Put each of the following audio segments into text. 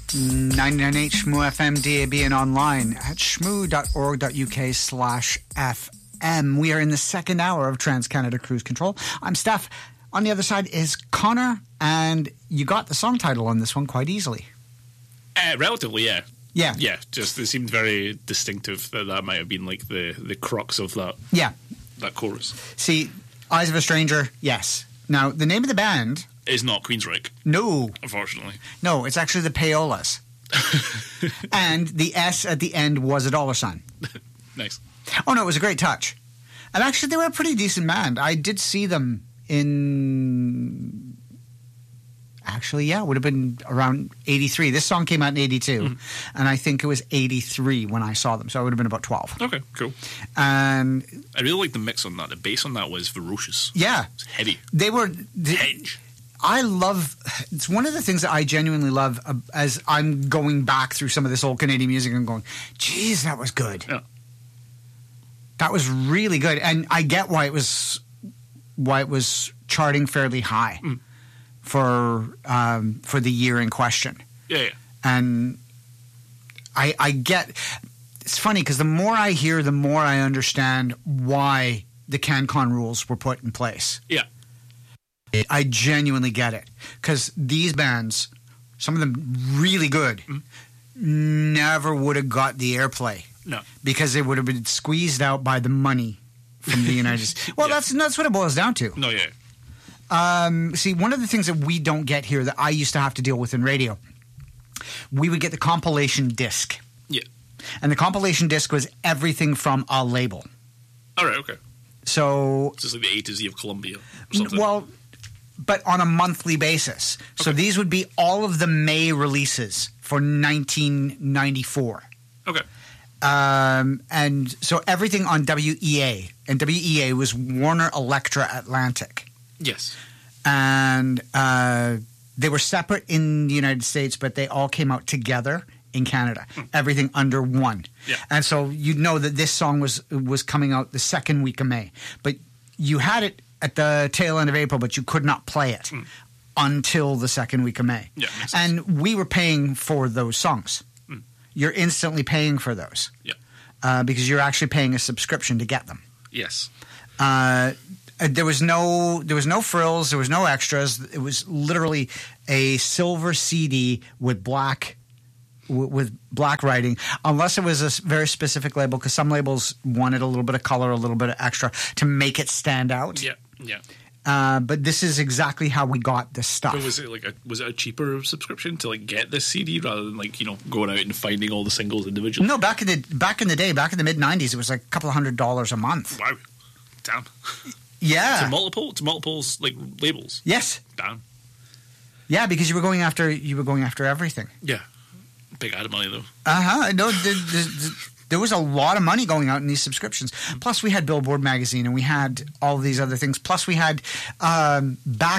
99H Shmoo FM, DAB, and online at shmoo.org.uk/FM. We are in the second hour of Trans-Canada Cruise Control. I'm Steph. On the other side is Connor, and you got the song title on this one quite easily. Relatively, yeah. Yeah. Yeah, just it seemed very distinctive that might have been like the crux of that. Yeah. That chorus. See, Eyes of a Stranger, yes. Now, the name of the band... is not Queensryche. No. Unfortunately. No, it's actually the Payolas. And the S at the end was a $. Nice. Oh, no, it was a great touch. And actually, they were a pretty decent band. I did see them in... Actually, yeah, it would have been around 83. This song came out in 82, and I think it was 83 when I saw them, so I would have been about 12. Okay, cool. And I really like the mix on that. The bass on that was ferocious. yeah. It's heady. They were... Hedge. I love... It's one of the things that I genuinely love as I'm going back through some of this old Canadian music and going, geez, that was good. Yeah. That was really good. And I get why it was charting fairly high for the year in question. Yeah, yeah. And I get... It's funny because the more I hear, the more I understand why the CanCon rules were put in place. Yeah. I genuinely get it. Because these bands, some of them really good, never would have got the airplay. No. Because they would have been squeezed out by the money from the United States. Well, Yeah. that's what it boils down to. No, yeah. See, one of the things that we don't get here that I used to have to deal with in radio, we would get the compilation disc. Yeah. And the compilation disc was everything from a label. All right, okay. So... It's just like the A to Z of Columbia or something. Well, but on a monthly basis. So these would be all of the May releases for 1994. Okay. And so everything on WEA. And WEA was Warner Electra Atlantic. Yes. And they were separate in the United States, but they all came out together in Canada. Everything under one. Yeah. And so you'd know that this song was coming out the second week of May. But you had it at the tail end of April, but you could not play it until the second week of May. Yeah, makes sense. And we were paying for those songs. You're instantly paying for those. Yeah. Because you're actually paying a subscription to get them. Yes. There was no frills. There was no extras. It was literally a silver CD with black writing, unless it was a very specific label, because some labels wanted a little bit of color, a little bit of extra to make it stand out. Yeah, yeah. But this is exactly how we got this stuff. But was it a cheaper subscription to get this CD rather than going out and finding all the singles individually? No, back in the day, back in the mid '90s, it was like a couple of $100 a month. Wow, damn. Yeah, to multiples labels. Yes, Damn. Yeah, because you were going after everything. Yeah, big ad of money though. No, there was a lot of money going out in these subscriptions. Plus, we had Billboard magazine, and we had all these other things. Plus, we had the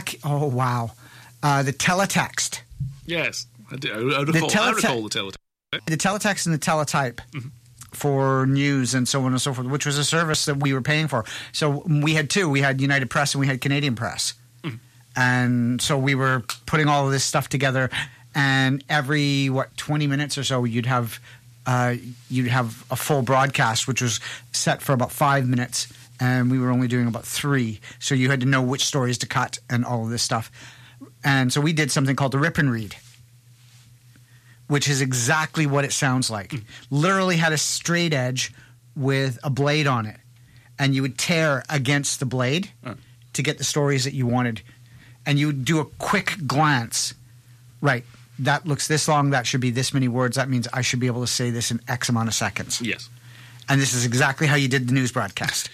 teletext. Yes, I recall the teletext. The teletext and the teletype for news and so on and so forth, which was a service that we were paying for. So we had two. We had United Press and we had Canadian Press. And so we were putting all of this stuff together, and every 20 minutes or so you'd have a full broadcast, which was set for about 5 minutes, and we were only doing about 3. So you had to know which stories to cut and all of this stuff. And so we did something called the Rip and Read, which is exactly what it sounds like. Literally had a straight edge with a blade on it, and you would tear against the blade to get the stories that you wanted. And you would do a quick glance. Right, that looks this long. That should be this many words. That means I should be able to say this in X amount of seconds. Yes. And this is exactly how you did the news broadcast.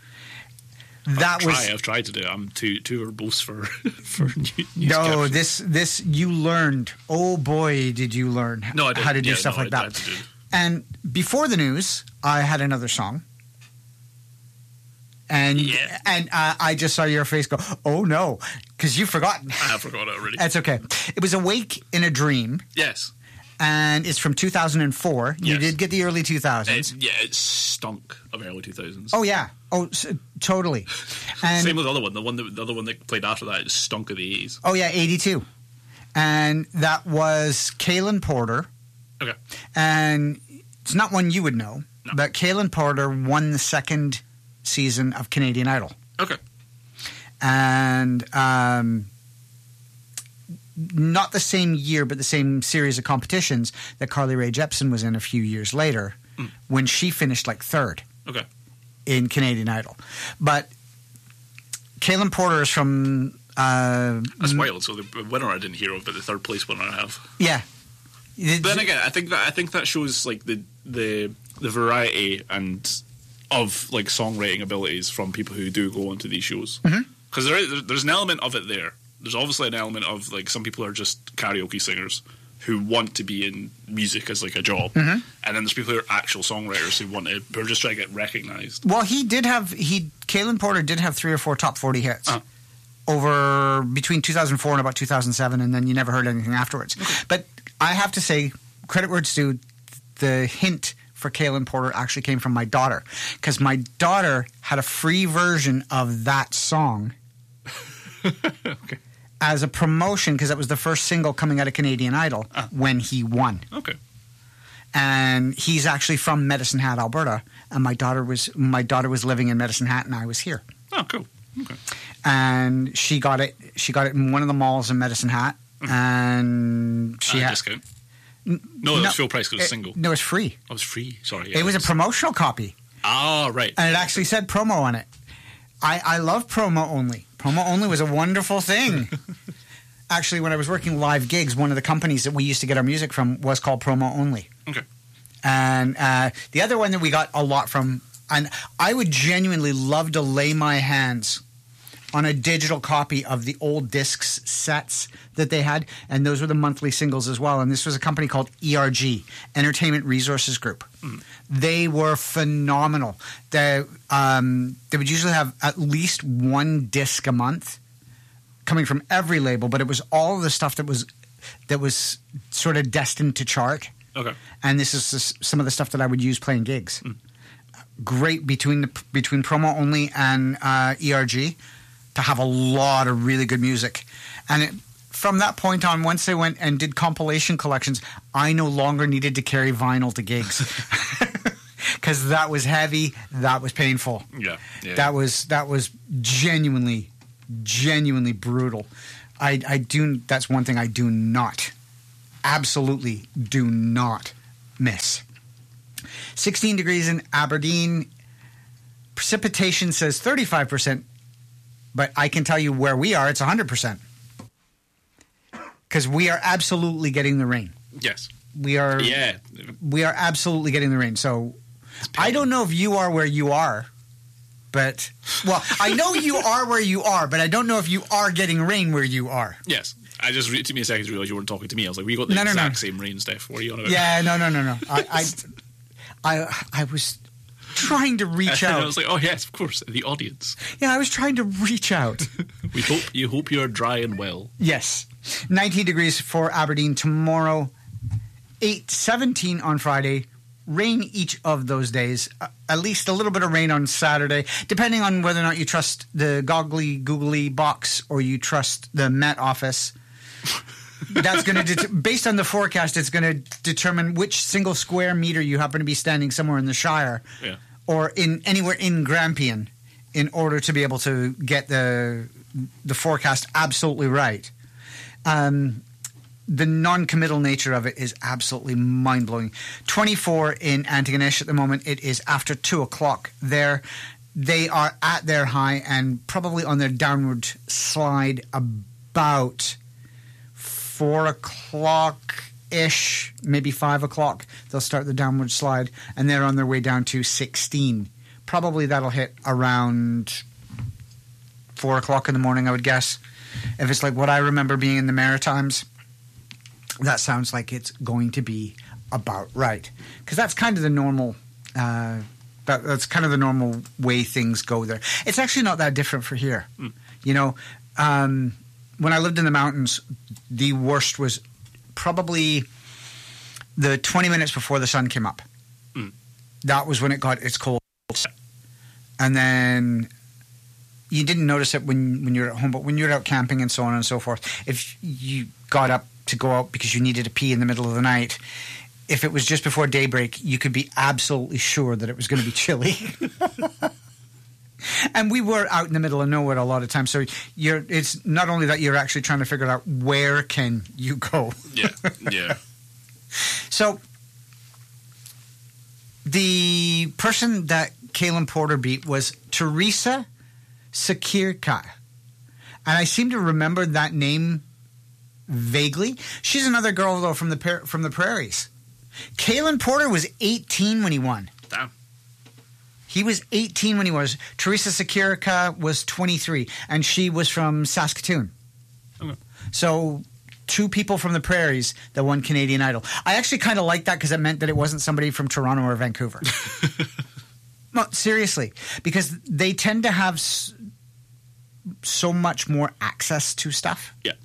I've tried to do it. I'm too verbose for news. No, this you learned. Oh boy, did you learn how to do stuff like that. And before the news, I had another song. And I just saw your face go, oh no, because you've forgotten. I have forgotten it already. That's okay. It was Awake in a Dream. Yes. And it's from 2004. You did get the early 2000s. It stunk of early 2000s. Oh, yeah. Oh, totally. And same with the other one. The other one that played after that, it stunk of the 80s. Oh, yeah, 82. And that was Kaylin Porter. Okay. And it's not one you would know, No. but Kaylin Porter won the second season of Canadian Idol. Okay. And not the same year, but the same series of competitions that Carly Rae Jepsen was in a few years later when she finished like third Okay. in Canadian Idol. But Kaylin Porter is from... That's wild. So the winner I didn't hear of, but the third place winner I have. Yeah. But then again, I think that shows like the variety and of like songwriting abilities from people who do go onto these shows. Because there's an element of it there. There's obviously an element of like some people are just karaoke singers who want to be in music as like a job, and then there's people who are actual songwriters who are just trying to get recognised. Well, Kaylin Porter did have 3 or 4 top 40 hits over between 2004 and about 2007, and then you never heard anything afterwards. But I have to say, credit where it's due, the hint for Kaylin Porter actually came from my daughter, because my daughter had a free version of that song Okay. as a promotion, because it was the first single coming out of Canadian Idol when he won. Okay. And he's actually from Medicine Hat, Alberta, and my daughter was living in Medicine Hat, and I was here. Oh, cool. Okay. And she got it in one of the malls in Medicine Hat, and she had discount. No, it was full price because it was single. No, it was free. Oh, it was free. Sorry. Yeah, It was a promotional copy, Oh, right. and it actually said promo on it. I love promo only. Promo only was a wonderful thing. Actually, when I was working live gigs, one of the companies that we used to get our music from was called Promo Only. Okay. And the other one that we got a lot from, and I would genuinely love to lay my hands on a digital copy of the old discs sets that they had, and those were the monthly singles as well. And this was a company called ERG, Entertainment Resources Group. They were phenomenal. They would usually have at least one disc a month coming from every label, but it was all of the stuff that was sort of destined to chart. Okay. And this is some of the stuff that I would use playing gigs. Great between Promo Only and ERG to have a lot of really good music. And from that point on, once they went and did compilation collections, I no longer needed to carry vinyl to gigs. Because that was heavy, that was painful. Yeah. That was genuinely brutal. That's one thing I do not, absolutely do not miss. 16 degrees in Aberdeen. Precipitation says 35%, but I can tell you where we are, it's 100%. Because we are absolutely getting the rain. Yes. We are absolutely getting the rain. So I don't know if you are where you are, but, well, I know you are where you are, but I don't know if you are getting rain where you are. Yes. It took me a second to realize you weren't talking to me. I was like, we got the exact same rain, Steph. What are you on about? Yeah, no. I was trying to reach out. I was like, oh, yes, of course, the audience. Yeah, I was trying to reach out. You hope you're dry and well. Yes. 19 degrees for Aberdeen tomorrow. 17 on Friday. Rain each of those days. At least a little bit of rain on Saturday, depending on whether or not you trust the googly box or you trust the Met Office. That's going to based on the forecast, it's going to determine which single square meter you happen to be standing somewhere in the Shire, or anywhere in Grampian, in order to be able to get the forecast absolutely right. The non-committal nature of it is absolutely mind-blowing. 24 in Antigonish at the moment. It is after 2 o'clock there. They are at their high and probably on their downward slide about 4 o'clock-ish, maybe 5 o'clock. They'll start the downward slide, and they're on their way down to 16. Probably that'll hit around 4 o'clock in the morning, I would guess. If it's like what I remember being in the Maritimes, that sounds like it's going to be about right. Because that's kind of the normal that's kind of the normal way things go there. It's actually not that different for here. You know, when I lived in the mountains, the worst was probably the 20 minutes before the sun came up. That was when it got its cold. And then you didn't notice it when you were at home, but when you were out camping and so on and so forth, if you got up to go out because you needed to pee in the middle of the night, if it was just before daybreak, you could be absolutely sure that it was going to be chilly. And we were out in the middle of nowhere a lot of times, so it's not only that you're actually trying to figure out where can you go. Yeah. So the person that Kaylin Porter beat was Teresa Sakirka. And I seem to remember that name vaguely. She's another girl, though, from the prairies. Kaylin Porter was 18 when he won. Damn. He was 18 when he was. Teresa Sakirka was 23, and she was from Saskatoon. Okay. So 2 people from the prairies that won Canadian Idol. I actually kind of liked that because it meant that it wasn't somebody from Toronto or Vancouver. No, seriously, because they tend to have so much more access to stuff. Yeah.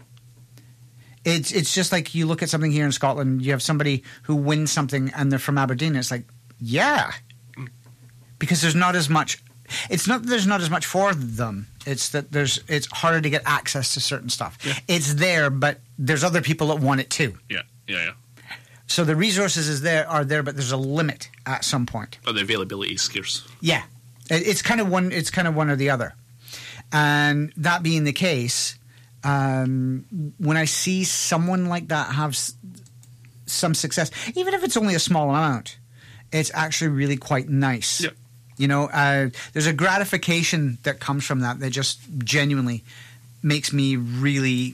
It's just like you look at something here in Scotland, you have somebody who wins something and they're from Aberdeen. It's like, yeah. Because there's not as much. It's not that there's not as much for them. It's that it's harder to get access to certain stuff. Yeah. It's there, but there's other people that want it too. Yeah. So the resources are there, but there's a limit at some point. But the availability is scarce. Yeah, it's kind of one. It's kind of one or the other. And that being the case, when I see someone like that have some success, even if it's only a small amount, it's actually really quite nice. Yeah. You know, there's a gratification that comes from that just genuinely makes me really,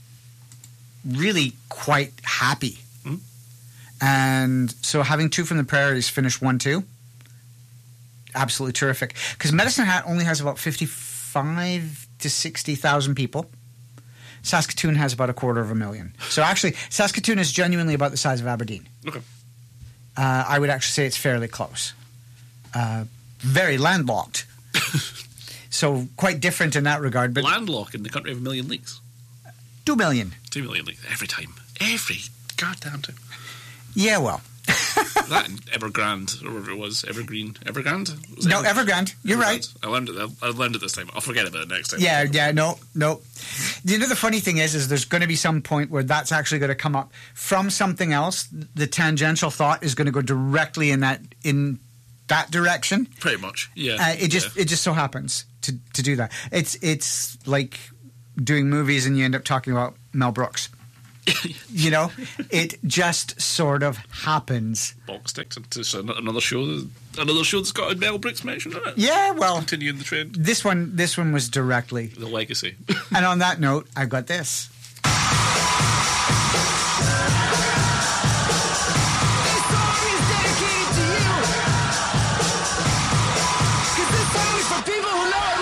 really quite happy. Mm-hmm. And so having 2 from the prairies finish 1-2, absolutely terrific. Because Medicine Hat only has about 55 to 60,000 people. Saskatoon has about 250,000. So actually, Saskatoon is genuinely about the size of Aberdeen. Okay. I would actually say it's fairly close. Very landlocked. So quite different in that regard. But Landlocked in the country of a million leagues. 2 million. 2 million leagues. Every time. Every goddamn time. Yeah, well. That and Evergrande, or whatever it was. Evergrande? No, Evergrande. You're right. I learned it this time. I'll forget about it next time. Yeah, no. You know, the funny thing is there's going to be some point where that's actually going to come up from something else. The tangential thought is going to go directly in that direction. Pretty much, yeah. It just so happens to do that. It's like doing movies and you end up talking about Mel Brooks. You know, it just sort of happens. Box sticks into another show that's got a Mel Brooks mention in it. Yeah, well, continuing the trend. This one was directly the legacy. And on that note, I've got this. This song is dedicated to you. 'Cause this song is for people who know